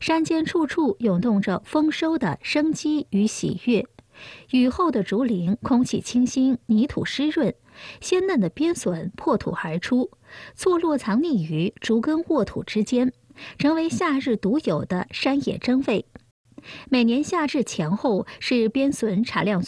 山间处处涌动着丰收的生机与喜悦。雨后的竹林，空气清新，泥土湿润，鲜嫩的边笋破土而出，错落藏匿于竹根沃土之间，成为夏日独有的山野真味。每年夏至前后是边笋产量